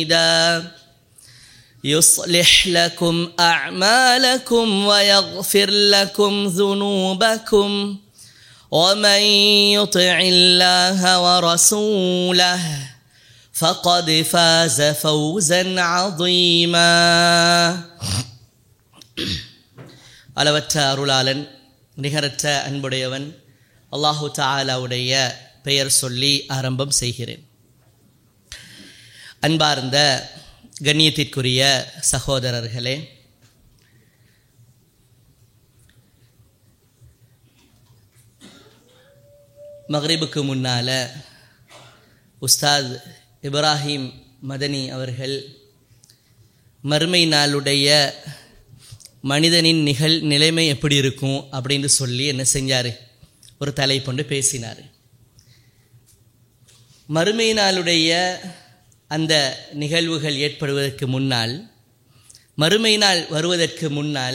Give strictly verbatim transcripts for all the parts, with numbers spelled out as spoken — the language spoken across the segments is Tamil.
يصلح لكم أعمالكم ويغفر لكم ذنوبكم ومن يطع الله ورسوله فقد فاز فوزا عظيما. அளவற்ற அருளாளன் நிகரற்ற அன்புடையவன் அல்லாஹு தஆலாவுடைய பெயர் சொல்லி ஆரம்பம் செய்கிறேன். அன்பார்ந்த கண்ணியத்திற்குரிய சகோதரர்களே, மக்ரிபுக்கு முன்னால் உஸ்தாத் இப்ராஹிம் மதனி அவர்கள் மறுமை நாளுடைய மனிதனின் நிகழ் நிலைமை எப்படி இருக்கும் அப்படின்னு சொல்லி என்ன செஞ்சார், ஒரு தலைப்பொண்டு பேசினார். மறுமை நாளுடைய அந்த நிகழ்வுகள் ஏற்படுவதற்கு முன்னால், மறுமை நாள் வருவதற்கு முன்னால்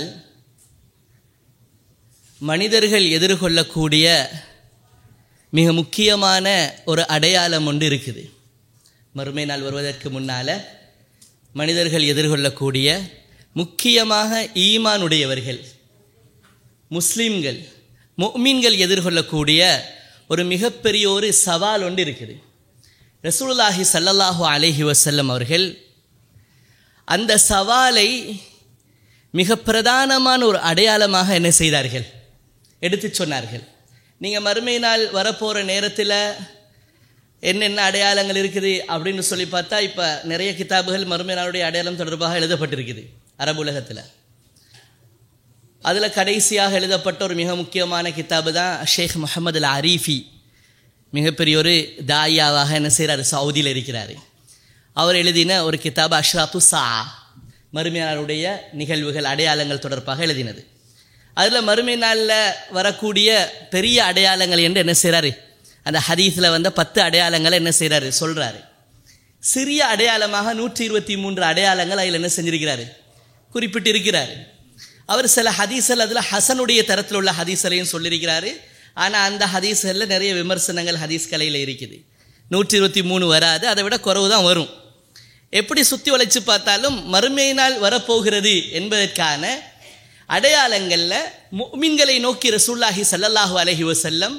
மனிதர்கள் எதிர்கொள்ளக்கூடிய மிக முக்கியமான ஒரு அடையாளம் ஒன்று இருக்குது. மறுமை நாள் வருவதற்கு முன்னால் மனிதர்கள் எதிர்கொள்ளக்கூடிய, முக்கியமாக ஈமானுடையவர்கள் முஸ்லீம்கள் முஃமின்கள் எதிர்கொள்ளக்கூடிய ஒரு மிகப்பெரிய ஒரு சவால் ஒன்று இருக்குது. ரசூலுல்லாஹி ஸல்லல்லாஹு அலைஹி வஸல்லம் அவர்கள் அந்த சவாலை மிக பிரதானமான ஒரு அடையாளமாக என்ன செய்தார்கள், எடுத்து சொன்னார்கள். நீங்கள் மறுமை நாள் வரப்போகிற நேரத்தில் என்னென்ன அடையாளங்கள் இருக்குது அப்படின்னு சொல்லி பார்த்தா, இப்போ நிறைய கிதாபுகள் மறுமை நாளுடைய அடையாளம் தொடர்பாக எழுதப்பட்டிருக்குது அரபுலகத்தில். அதில் கடைசியாக எழுதப்பட்ட ஒரு மிக முக்கியமான கிதாபு தான் ஷேக் முஹம்மது அல் அரீஃபி, மிகப்பெரிய ஒரு தாயாவாக என்ன செய்கிறார், சவுதியில் இருக்கிறார். அவர் எழுதின ஒரு கிதாபு அஷ்ராத்து சா, மறுமை நாளுடைய நிகழ்வுகள் அடையாளங்கள் தொடர்பாக எழுதினது. அதில் மறுமை நாளில் வரக்கூடிய பெரிய அடையாளங்கள் என்று என்ன செய்கிறாரு, அந்த ஹதீஸில் வந்த பத்து அடையாளங்களை என்ன செய்கிறாரு சொல்கிறாரு. சிறிய அடையாளமாக நூற்றி இருபத்தி மூன்று அடையாளங்கள் அதில் என்ன செஞ்சிருக்கிறாரு, குறிப்பிட்டு இருக்கிறார். அவர் சில ஹதீஸ்கள் அதில் ஹசனுடைய தரத்தில் உள்ள ஹதீஸ்களையும் சொல்லியிருக்கிறாரு. ஆனால் அந்த ஹதீஸ்களில் நிறைய விமர்சனங்கள் ஹதீஸ் கலையில் இருக்குது. நூற்றி இருபத்தி மூணு வராது, அதை விட குறைவு தான் வரும். எப்படி சுற்றி வளைச்சு பார்த்தாலும் மறுமை நாள் வரப்போகிறது என்பதற்கான அடையாளங்களில் முஃமின்களை நோக்கி ரசூலுல்லாஹி ஸல்லல்லாஹு அலைஹி வஸல்லம்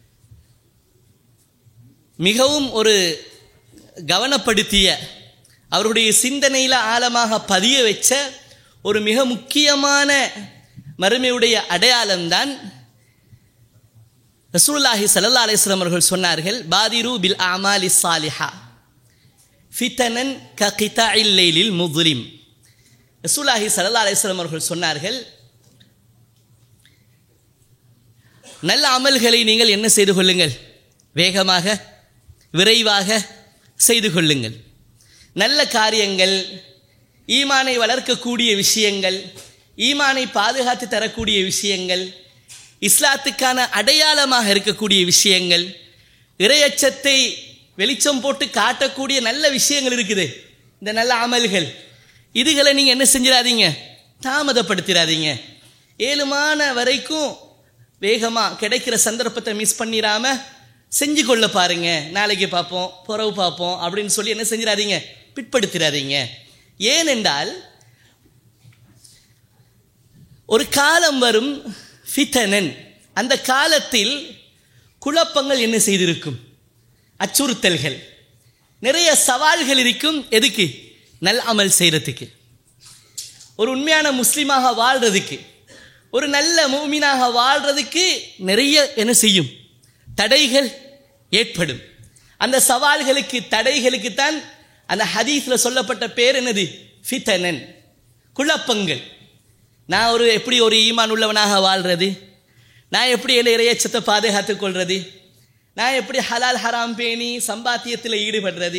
மிகவும் ஒரு கவனப்படுத்திய, அவருடைய சிந்தனையில் ஆழமாக பதிய வச்ச ஒரு மிக முக்கியமான மறுமையுடைய அடையாளம்தான் ரசூலுல்லாஹி ஸல்லல்லாஹு அலைஹி வஸல்லம் அவர்கள் சொன்னார்கள், பாதிரு பில் அமாலி ஸாலிஹா ஃபிதனன் ககிதாஇல் லைலில் முظلم. ரசூலுல்லாஹி ஸல்லல்லாஹு அலைஹி வஸல்லம் அவர்கள் சொன்னார்கள், நல்ல அமல்களை நீங்கள் என்ன செய்து கொள்ளுங்கள், வேகமாக விரைவாக செய்து கொள்ளுங்கள். நல்ல காரியங்கள், ஈமானை வளர்க்கக்கூடிய விஷயங்கள், ஈமானை பாதுகாத்து தரக்கூடிய விஷயங்கள், இஸ்லாத்துக்கான அடையாளமாக இருக்கக்கூடிய விஷயங்கள், இறையச்சத்தை வெளிச்சம் போட்டு காட்டக்கூடிய நல்ல விஷயங்கள் இருக்குது. இந்த நல்ல அமல்கள், இதுகளை நீங்கள் என்ன செஞ்சிடாதீங்க, தாமதப்படுத்திடாதீங்க. ஏழுமான வரைக்கும் வேகமாக கிடைக்கிற சந்தர்ப்பத்தை மிஸ் பண்ணிடாம செஞ்சு கொள்ள பாருங்க. நாளைக்கு பார்ப்போம், புறவு பார்ப்போம் அப்படின்னு சொல்லி என்ன செஞ்சிடாதீங்க, பிற்படுத்திடாதீங்க. ஏனென்றால் ஒரு காலம் வரும், ஃபிதனன், அந்த காலத்தில் குழப்பங்கள் என்ன செய்திருக்கும், அச்சுறுத்தல்கள், நிறைய சவால்கள் இருக்கும். எதுக்கு, நல் அமல் செய்கிறதுக்கு, ஒரு உண்மையான முஸ்லீமாக வாழ்றதுக்கு, ஒரு நல்ல முஃமினாக வாழ்றதுக்கு நிறைய என்ன செய்யும், தடைகள் ஏற்படும். அந்த சவால்களுக்கு, தடைகளுக்கு தான் அந்த ஹதீஸில் சொல்லப்பட்ட பேர் என்னது, ஃபிதனன், குழப்பங்கள். நான் ஒரு எப்படி ஒரு ஈமான் உள்ளவனாக வாழ்றது, நான் எப்படி என்ன இறையச்சத்தை பாதுகாத்து கொள்வது, நான் எப்படி ஹலால் ஹராம் பேணி சம்பாத்தியத்தில் ஈடுபடுறது,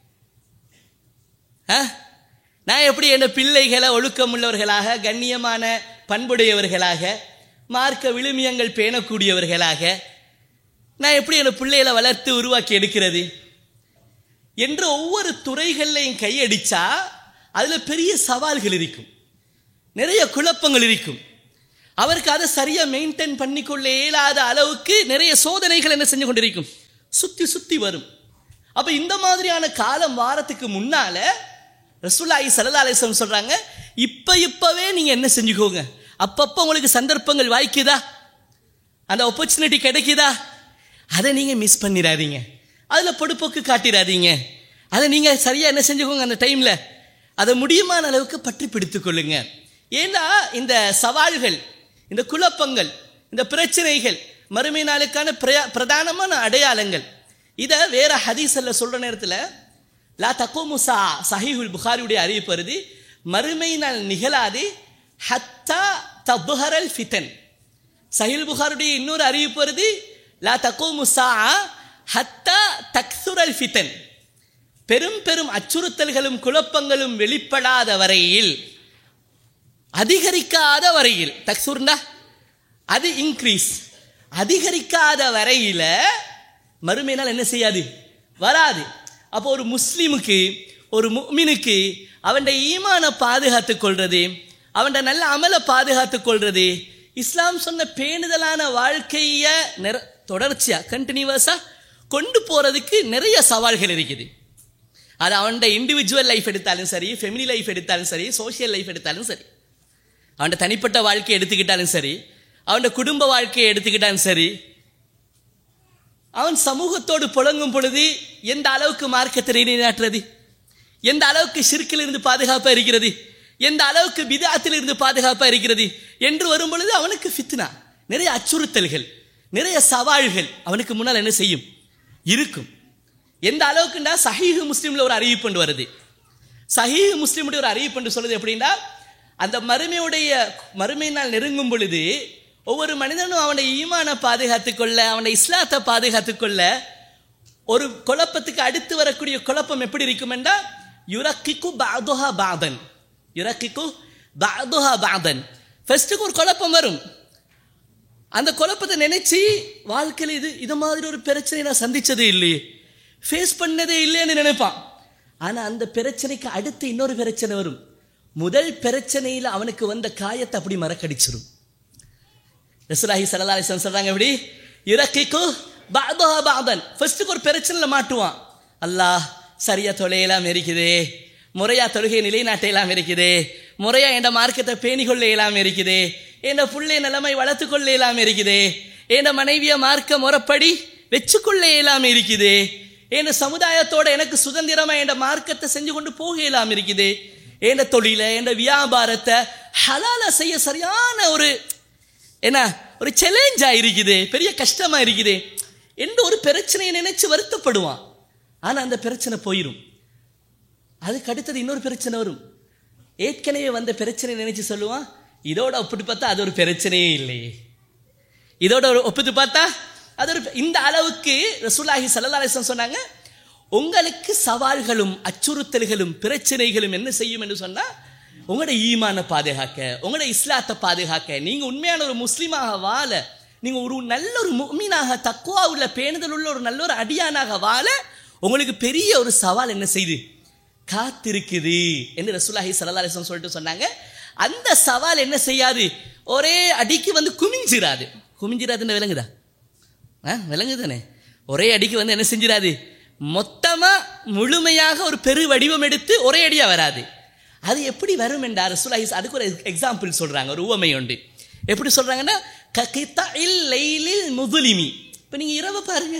நான் எப்படி என் பிள்ளைகளை ஒழுக்கமுள்ளவர்களாக, கண்ணியமான பண்புடையவர்களாக, மார்க்க விழுமியங்கள் பேணக்கூடியவர்களாக நான் எப்படி என் பிள்ளைகளை வளர்த்து உருவாக்கி எடுக்கிறது என்று ஒவ்வொரு துறைகள்லையும் கையடிச்சா அதில் பெரிய சவால்கள் இருக்கும், நிறைய குழப்பங்கள் இருக்கும். அவருக்கு அதை சரியாக மெயின்டைன் பண்ணிக்கொள்ள இயலாத அளவுக்கு நிறைய சோதனைகள் என்ன செஞ்சு கொண்டிருக்கும், சுற்றி சுற்றி வரும். அப்போ இந்த மாதிரியான காலம் வாரத்துக்கு முன்னால் ரசூலுல்லாஹி ஸல்லல்லாஹு அலைஹி வஸல்லம் சொல்றாங்க, இப்ப இப்பவே நீங்க என்ன செஞ்சுக்கோங்க, அப்பப்போ உங்களுக்கு சந்தர்ப்பங்கள் வாய்க்குதா, அந்த ஆப்பர்ச்சுனிட்டி கிடைக்குதா, அதை நீங்க மிஸ் பண்ணிடாதீங்க, அதுல பொடுப்போக்கு காட்டிடாதீங்க, அதை நீங்க சரியா என்ன செஞ்சுக்கோங்க, அந்த டைம்ல அதை முடியுமான அளவுக்கு பற்றி பிடித்துக் கொள்ளுங்க. ஏன்னா இந்த சவால்கள், இந்த குழப்பங்கள், இந்த பிரச்சனைகள் மறுமை நாளுக்கான பிரதானமான அடையாளங்கள். இதை வேற ஹதீஸ்ல சொல்ற நேரத்தில் லா தக்கூமு ஸாஅ, ஸஹீஹுல் புகாரியுடைய அறிவிப்பு வருது, மறுமை நாள் நிகழாது ஹத்தா தப்ஹரல் ஃபிதன். ஸஹீஹுல் புகாரியுடைய இன்னொரு அறிவிப்பு வருது, லா தக்கூமு ஸாஅ ஹத்தா தக்ஸுரல் ஃபிதன். பெரும் பெரும் அச்சுறுத்தல்களும் குழப்பங்களும் வெளிப்படாத வரையில், அதிகரிக்காத வரையில், தக்ஸுர்னா அது இன்க்ரீஸ், அதிகரிக்காத வரையில மறுமை நாள் என்ன செய்யாது, வராது. அப்போ ஒரு முஸ்லிமுக்கு, ஒரு முஃமினுக்கு அவன் ஈமான பாதுகாத்துக் கொள்றது, அவன் நல்ல அமலை பாதுகாத்துக் கொள்றது, இஸ்லாம் சொன்ன பேணுதலான வாழ்க்கைய தொடர்ச்சியா கண்டினியூவஸா கொண்டு போறதுக்கு நிறைய சவால்கள் இருக்குது. அது அவன் இண்டிவிஜுவல் லைஃப் எடுத்தாலும் சரி, ஃபெமிலி லைஃப் எடுத்தாலும் சரி, சோசியல் லைஃப் எடுத்தாலும் சரி, அவன் தனிப்பட்ட வாழ்க்கையை எடுத்துக்கிட்டாலும் சரி, அவன் குடும்ப வாழ்க்கையை எடுத்துக்கிட்டாலும் சரி, அவன் சமூகத்தோடு புழங்கும் பொழுது எந்த அளவுக்கு மார்க்கத்தை நிலைநாட்டுறது, எந்த அளவுக்கு ஷிர்கில் இருந்து பாதுகாப்பா இருக்கிறது, எந்த அளவுக்கு பித்அத்தில் இருந்து பாதுகாப்பா இருக்கிறது என்று வரும் பொழுது அவனுக்கு ஃபித்னா, நிறைய அச்சுறுத்தல்கள், நிறைய சவால்கள் அவனுக்கு முன்னால் என்ன செய்யும், இருக்கும். எந்த அளவுக்குண்டா சஹீஹ் முஸ்லிம்ல ஒரு அறிவிப்பு வருது. சஹீஹ் முஸ்லிமுடைய ஒரு அறிவிப்பு சொல்லுது எப்படின்னா, அந்த மறுமையுடைய மறுமை நாள் நெருங்கும் பொழுது ஒவ்வொரு மனிதனும் அவனுடைய ஈமான பாதுகாத்துக் கொள்ள, அவனுடைய இஸ்லாத்தை பாதுகாத்துக் கொள்ள, ஒரு குழப்பத்துக்கு அடுத்து வரக்கூடிய குழப்பம் எப்படி இருக்கும் என்றா, யுரக்கிக்கு பஅதுஹா பஅதன், யுரக்கிக்கு பஅதுஹா பஅதன். ஃபர்ஸ்ட்டுக்கு ஒரு குழப்பம் வரும், அந்த குழப்பத்தை நினைச்சு வாழ்க்கையில் இது இது மாதிரி ஒரு பிரச்சனை நான் சந்திச்சதே இல்லையே, ஃபேஸ் பண்ணதே இல்லைன்னு நினைப்பான். ஆனா அந்த பிரச்சனைக்கு அடுத்து இன்னொரு பிரச்சனை வரும். முதல் பிரச்சனையில அவனுக்கு வந்த காயத்தை அப்படி மறக்கடிச்சிடும். ரசூலுல்லாஹி ஸல்லல்லாஹு அலைஹி வஸல்லம் சொல்றாங்க, எப்படி யுரக்கிக்கு பஅதுஹா பஅதன். ஃபர்ஸ்ட்டுக்கு ஒரு பிரச்சனையில மாட்டுவான், அல்லாஹ் சரியா தொலையெல்லாம் இருக்குது, முறையா தொழுகை நிலைநாட்டையெல்லாம் இருக்குது, முறையா என்ற மார்க்கத்தை பேணிக்கொள்ள இயலாம இருக்குது, என்ற புள்ளை நிலைமை வளர்த்து கொள்ள இயலாம இருக்குது, என்ற மனைவிய மார்க்க முறைப்படி வச்சுக்கொள்ள இயலாம இருக்குது, என்ற சமுதாயத்தோட எனக்கு சுதந்திரமா என்ற மார்க்கத்தை செஞ்சு கொண்டு போக இயலாம இருக்குது, என்ற தொழில என்ற வியாபாரத்தை ஹலாலா செய்ய சரியான ஒரு என்ன ஒரு சேலஞ்சா இருக்குது, பெரிய கஷ்டமா இருக்குது என்று ஒரு பிரச்சனையை நினைச்சு வருத்தப்படுவான். ஆனா அந்த பிரச்சனை போயிடும். அதுக்கு அடுத்தது இன்னொரு பிரச்சனை வரும். ஏற்கனவே வந்த பிரச்சனை நினைச்சு சொல்லுவான், இதோட ஒப்பிட்டு பார்த்தா அது ஒரு பிரச்சனையே இல்லையே, இதோட ஒப்பிட்டு பார்த்தா அது ஒரு. இந்த அளவுக்கு ரசூலுல்லாஹி ஸல்லல்லாஹு அலைஹி வஸல்லம் சொன்னாங்க, உங்களுக்கு சவால்களும் அச்சுறுத்தல்களும் பிரச்சனைகளும் என்ன செய்யும் என்று சொன்னா, உங்களோட ஈமான பாதுகாக்க, உங்களோட இஸ்லாத்தை பாதுகாக்க, நீங்க உண்மையான ஒரு முஸ்லீமாக வாழ, நீங்க ஒரு நல்ல ஒரு முஃமினாக, தக்வா உள்ள பேணுதல் உள்ள ஒரு நல்ல ஒரு அடியானாக வாழ உங்களுக்கு பெரிய ஒரு சவால் என்ன செய்து காத்திருக்குது என்று ரசூலுல்லாஹி ஸல்லல்லாஹு அலைஹி வஸல்லம் சொல்லிட்டு சொன்னாங்க. அந்த சவால் என்ன செய்யாது, ஒரே அடிக்கு வந்து குமிஞ்சிராது. குமிஞ்சிராதுன்னு விளங்குதா? விளங்குதானே? ஒரே அடிக்கு வந்து என்ன செஞ்சிடாது, மொத்தமா முழுமையாக ஒரு பெரு வடிவம் எடுத்து ஒரே அடியா வராது. அது எப்படி வரும் என்றார் ரசூலுல்லாஹி, அதுக்கு ஒரு எக்ஸாம்பிள் சொல்றாங்க, ஒரு உவமை உண்டு. எப்படி சொல்றாங்கன்னா, ககிதஇல் லைலில் முதுலிமி. இப்போ நீங்க இரவு பாருங்க,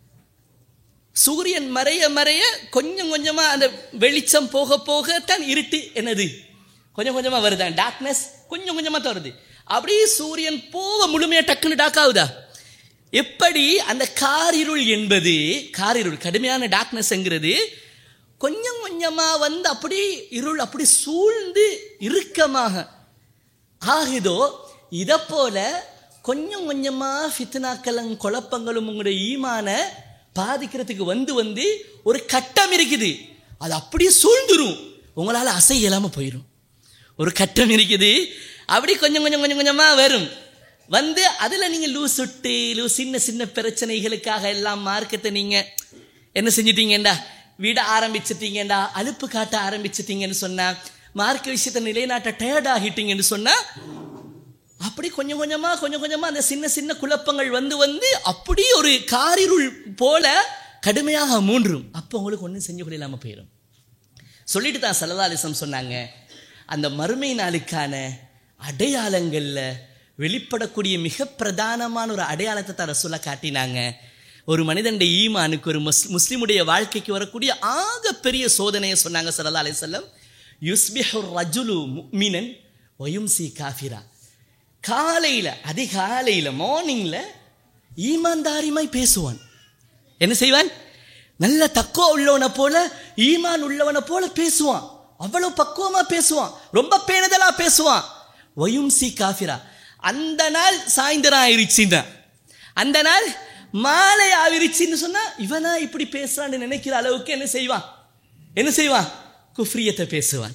சூரியன் மறைய மறைய கொஞ்சம் கொஞ்சமா அந்த வெளிச்சம் போக போக தான் இருட்டு என்னது கொஞ்சம் கொஞ்சமா வருதான், டார்க்னஸ் கொஞ்சம் கொஞ்சமா தான் வருது. அப்படியே சூரியன் போக முழுமையா டக்குன்னு டாக் ஆகுதா? எப்படி அந்த காரிருள் என்பது, காரிருள் கடுமையான டார்க்னஸ்ங்கிறது கொஞ்சம் கொஞ்சமா வந்து அப்படி இருள் அப்படி சூழ்ந்து இறுக்கமாக ஆகுதோ, இதை போல கொஞ்சம் கொஞ்சமா ஃபித்னாக்களும் குழப்பங்களும் உங்களுடைய ஈமான பாதிக்கிறதுக்கு வந்து வந்து ஒரு கட்டம் இருக்குது, அது அப்படியே சூழ்ந்துரும், உங்களால அசை இயலாம போயிடும். ஒரு கட்டம் இருக்குது, அப்படி கொஞ்சம் கொஞ்சம் கொஞ்சம் கொஞ்சமா வரும் வந்து, அதுல நீங்க லூஸ் விட்டு லூஸ் சின்ன சின்ன பிரச்சனைகளுக்காக எல்லாம் மார்க்கத்தை நீங்க என்ன செஞ்சிட்டீங்கடா, விட ஆரம்பிச்சிட்டீங்கடா, அலுப்பு காட்ட ஆரம்பிச்சிட்டீங்கன்னு சொன்னா, மார்க்க விஷயத்தை நிலைநாட்ட டயர்ட் ஆகிட்டீங்கன்னு சொன்னா, அப்படி கொஞ்சம் கொஞ்சமா கொஞ்சம் கொஞ்சமா அந்த சின்ன சின்ன குழப்பங்கள் வந்து வந்து அப்படி ஒரு காரிருள் போல கடுமையாக மூன்றும். அப்போ உங்களுக்கு ஒன்றும் செஞ்சு கொள்ள இல்லாம போயிடும். சொல்லிட்டு தான் ஸல்லல்லாஹு அலைஹி வஸல்லம் சொன்னாங்க, அந்த மறுமை நாளுக்கான அடையாளங்களில் வெளிப்படக்கூடிய மிக பிரதானமான ஒரு அடையாளத்தை தான் ரசூலா காட்டினாங்க. ஒரு மனிதனுடைய ஈமானுக்கு, ஒரு முஸ் முஸ்லிமுடைய வாழ்க்கைக்கு வரக்கூடிய ஆக பெரிய சோதனையை சொன்னாங்க ஸல்லல்லாஹு அலைஹி வஸல்லம். யுஸ்பிஹு ரஜுலு முஃமினன் வயும்சி காஃபிரா. காலையில், அதிகாலையில், மார்னிங்கில் ஈமான்தாரிமாய் பேசுவான். என்ன செய்வான்? நல்ல தக்குவா உள்ளவனை போல, ஈமான் உள்ளவனை போல பேசுவான். அவ்வளவு பக்குவமா பேசுவான், ரொம்ப பேணுதலா பேசுவான். வயும்சி காஃபிரா. அந்த நாள் சாயந்தரம் ஆயிருச்சுன்னா, அந்த நாள் மாலை ஆயிருச்சுன்னு சொன்னா, இவனா இப்படி பேசுறான்னு நினைக்கிற அளவுக்கு என்ன செய்வான்? என்ன செய்வான்? குஃப்ரியத்தை பேசுவான்.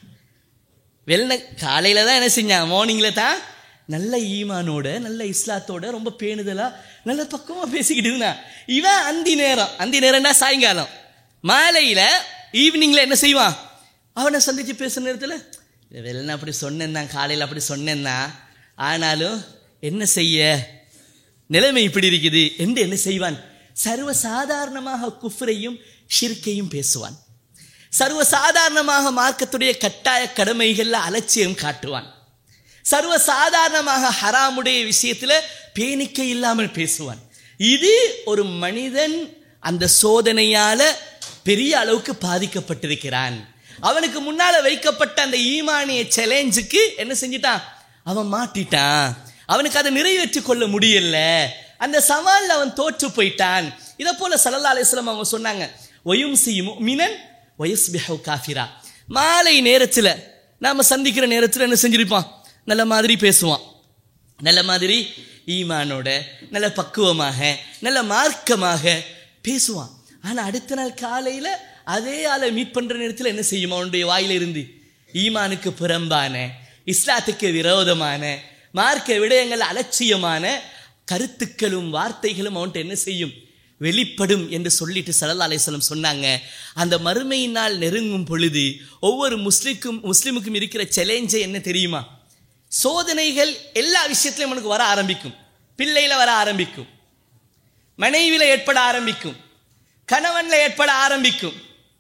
வெள்ள காலையில தான் என்ன செஞ்சான்? மார்னிங்ல தான் நல்ல ஈமானோட, நல்ல இஸ்லாத்தோட, ரொம்ப பேணுதலா, நல்ல பக்கமாக பேசிக்கிட்டு இருந்தான். இவன் அந்தி நேரம், அந்தி நேரம்னா சாயங்காலம், மாலையில், ஈவினிங்கில் என்ன செய்வான்? அவனை சந்தித்து பேசுகிற நேரத்தில், வெளில அப்படி சொன்னேன் தான், காலையில் அப்படி சொன்னேன் தான், ஆனாலும் என்ன செய்ய, நிலைமை இப்படி இருக்குது என்று என்ன செய்வான்? சர்வ சாதாரணமாக குஃப்ரையும் ஷிர்கையும் பேசுவான். சர்வ சாதாரணமாக மார்க்கத்துடைய கட்டாய கடமைகளில் அலட்சியம் காட்டுவான். சர்வ சாதாரணமாக ஹராமுடைய விஷயத்தில் பேணிக்கை இல்லாமல் பேசுவான். இது ஒரு மனிதன் அந்த சோதனையால பெரிய அளவுக்கு பாதிக்கப்பட்டிருக்கிறான். அவனுக்கு முன்னால வைக்கப்பட்ட அந்த ஈமானிய சேலஞ்சுக்கு என்ன செஞ்சிட்டான்? அவன் மாட்டிட்டான். அவனுக்கு அதை நிறைவேற்றி கொள்ள முடியல. அந்த சவாலில் அவன் தோற்று போயிட்டான். இதை போல ஸல்லல்லாஹு அலைஹி வஸல்லம் அவங்க சொன்னாங்க, வயும்சி முஃமினன் வயஸ்பிஹு காஃபிரா. மாலை நேரத்தில் நாம சந்திக்கிற நேரத்தில் என்ன செஞ்சிருப்பான்? நல்ல மாதிரி பேசுவான், நல்ல மாதிரி ஈமானோட, நல்ல பக்குவமாக, நல்ல மார்க்கமாக பேசுவான். ஆனால் அடுத்த நாள் காலையில் அதே ஆளை மீட் பண்ணுற நேரத்தில் என்ன செய்யும்? அவனுடைய வாயில இருந்து ஈமானுக்கு புறம்பான, இஸ்லாத்துக்கு விரோதமான, மார்க்க விடயங்கள் அலட்சியமான கருத்துக்களும் வார்த்தைகளும் அவன்கிட்ட என்ன செய்யும்? வெளிப்படும் என்று சொல்லிட்டு ஸல்லல்லாஹு அலைஹி வஸல்லம் சொன்னாங்க. அந்த மறுமையினால் நெருங்கும் பொழுது ஒவ்வொரு முஸ்லிக்கும் முஸ்லிமுக்கும் இருக்கிற சேலஞ்சை என்ன தெரியுமா? சோதனைகள் எல்லா விஷயத்திலும் அவனுக்கு வர ஆரம்பிக்கும். பிள்ளையில வர ஆரம்பிக்கும், மனைவியில ஏற்பட ஆரம்பிக்கும், கணவன்ல ஏற்பட ஆரம்பிக்கும்,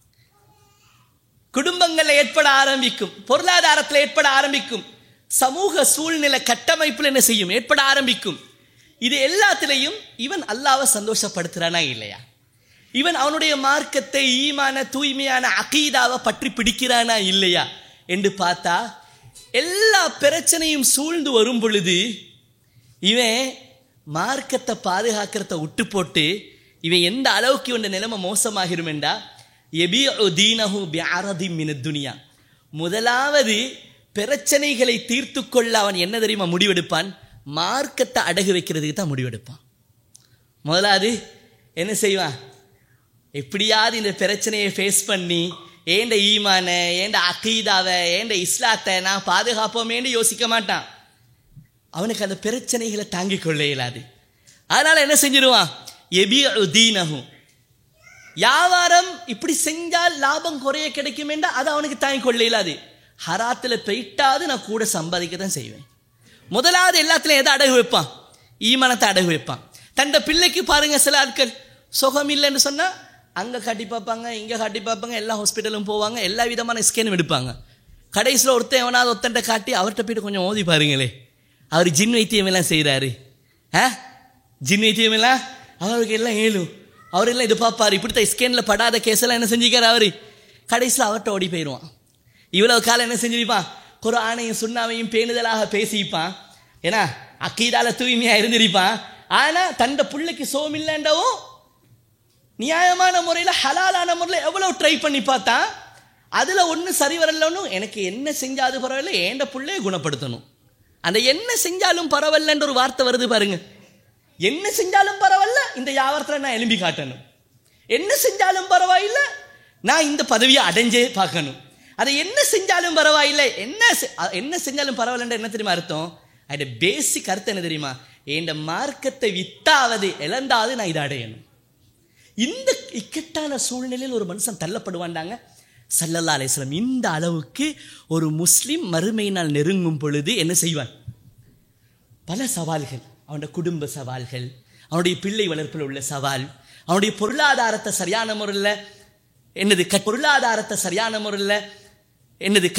குடும்பங்கள்ல ஏற்பட ஆரம்பிக்கும், பொருளாதாரத்தில் ஏற்பட ஆரம்பிக்கும், சமூக சூழ்நிலை கட்டமைப்பில் என்ன செய்யும்? ஏற்பட ஆரம்பிக்கும். இது எல்லாத்திலையும் இவன் அல்லாஹ்வை சந்தோஷப்படுத்துறானா இல்லையா? இவன் அவனுடைய மார்க்கத்தை, ஈமான, தூய்மையான அகீதாவை பற்றி பிடிக்கிறானா இல்லையா என்று பார்த்தா, எல்லா பிரச்சனையும் சூழ்ந்து வரும் பொழுது இவன் மார்க்கத்தை பாதுகாக்கிறத விட்டு போட்டு, இவன் எந்த அளவுக்கு இவன் நிலைமை மோசமாகிரும் என்றா, யபீஉ தீனஹு பிஅரதி மினத் துனியா. முதலாவது பிரச்சனைகளை தீர்த்து கொள்ள அவன் என்ன தெரியுமா முடிவெடுப்பான்? மார்க்கத்தை அடகு வைக்கிறதுக்கு தான் முடிவெடுப்பான். முதலாவது என்ன செய்வான்? எப்படியாவது இந்த பிரச்சனையை ஃபேஸ் பண்ணி ஏண்ட ஈமான, ஏண்ட அகீதாவை, ஏண்ட இஸ்லாத்தை நான் பாதுகாப்போமேன்னு யோசிக்க மாட்டான். அவனுக்கு அந்த பிரச்சனைகளை தாங்கிக் கொள்ள இயலாது. அதனால என்ன செஞ்சிருவான்? யபீஉ தீனஹு. வியாபாரம் இப்படி செஞ்சால் லாபம் குறைய கிடைக்கும் என்றா அதை அவனுக்கு தாங்கிக் கொள்ள இயலாது. ஹராத்தில் போயிட்டாது நான் கூட சம்பாதிக்க தான் செய்வேன். முதலாவது எல்லாத்துலையும் எதை அடகு வைப்பான்? ஈமானத்தை அடகு வைப்பான். தந்த பிள்ளைக்கு பாருங்க, சில ஆட்கள் சுகம் இல்லைன்னு சொன்னா அங்கே காட்டி பார்ப்பாங்க, இங்கே காட்டி பார்ப்பாங்க, எல்லா ஹாஸ்பிட்டலும் போவாங்க, எல்லா விதமான ஸ்கேனும் எடுப்பாங்க. கடைசியில் ஒருத்தன் எவனாவது ஒருத்தன்ட்ட காட்டி அவர்கிட்ட போய்ட்டு கொஞ்சம் ஓதி பாருங்களே, அவர் ஜின் வைத்தியம் எல்லாம் செய்கிறாரு. ஆ ஜின் வைத்தியம் எல்லாம் அவருக்கு எல்லாம் ஏழும், அவரெல்லாம் இது பார்ப்பார். இப்படித்தான் ஸ்கேனில் படாத கேஸெல்லாம் என்ன செஞ்சுக்கார் அவர். கடைசியில் அவர்கிட்ட ஓடி போயிடுவான். இவ்வளவு காலம் என்ன செஞ்சிருப்பான்? குர்ஆனையும் சுன்னாவையும் பேணுதலாக பேசிப்பான். ஏன்னா அக்கீதால தூய்மையாக இருந்திருப்பான். ஆனால் தண்ட பிள்ளைக்கு சோமில்லைண்டவும் நியாயமான முறையில், ஹலாலான முறையில் எவ்வளவு ட்ரை பண்ணி பார்த்தா அதில் ஒன்றும் சரி வரலன்னு, எனக்கு என்ன செஞ்சாது பரவாயில்ல, ஏண்ட பிள்ளையை குணப்படுத்தணும். அந்த என்ன செஞ்சாலும் பரவாயில்லன்ற ஒரு வார்த்தை வருது பாருங்க. என்ன செஞ்சாலும் பரவாயில்ல, இந்த வியாபாரத்தில் நான் எலும்பி காட்டணும். என்ன செஞ்சாலும் பரவாயில்ல, நான் இந்த பதவியை அடைஞ்சே பார்க்கணும். அதை என்ன செஞ்சாலும் பரவாயில்லை, என்ன என்ன செஞ்சாலும் பரவாயில்லன்ற என்ன தெரியுமா அர்த்தம்? அதோட பேசிக் அர்த்தம் என்ன தெரியுமா? என் மார்க்கத்தை வித்தாவது இழந்தாவது நான் இதை அடையணும். இந்த இக்கட்டான சூழ்நிலையில் ஒரு மனுஷன் தள்ளப்படுவான்டாங்க. ஸல்லல்லாஹு அலைஹி வஸல்லம் இந்த அளவுக்கு ஒரு முஸ்லிம் மறுமையினால் நெருங்கும் பொழுது என்ன செய்வான்? பல சவால்கள், அவனுடைய குடும்ப சவால்கள், அவனுடைய பிள்ளை வளர்ப்பில் உள்ள சவால், அவனுடைய பொருளாதாரத்தை சரியான முறையில் என்னது பொருளாதாரத்தை சரியான முறையில் என்னது